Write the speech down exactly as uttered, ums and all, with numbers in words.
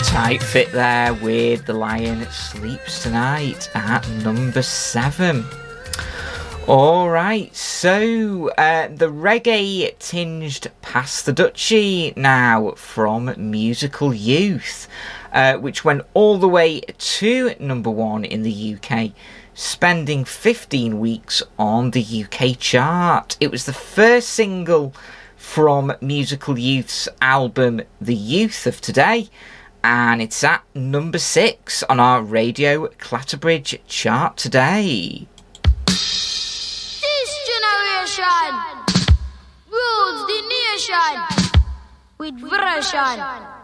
Tight fit there with The Lion Sleeps Tonight at number seven. Alright, so uh, the reggae tinged Pass the Dutchie now from Musical Youth, uh, which went all the way to number one in the U K, spending fifteen weeks on the U K chart. It was the first single from Musical Youth's album The Youth of Today, and it's at number six on our Radio Clatterbridge chart today. This generation rules the nation with version.